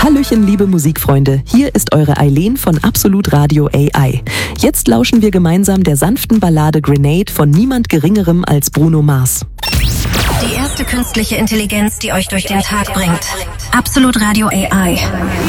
Hallöchen, liebe Musikfreunde, hier ist eure Eileen von Absolut Radio AI. Jetzt lauschen wir gemeinsam der sanften Ballade Grenade von niemand Geringerem als Bruno Mars. Die erste künstliche Intelligenz, die euch durch den Tag bringt. Absolut Radio AI.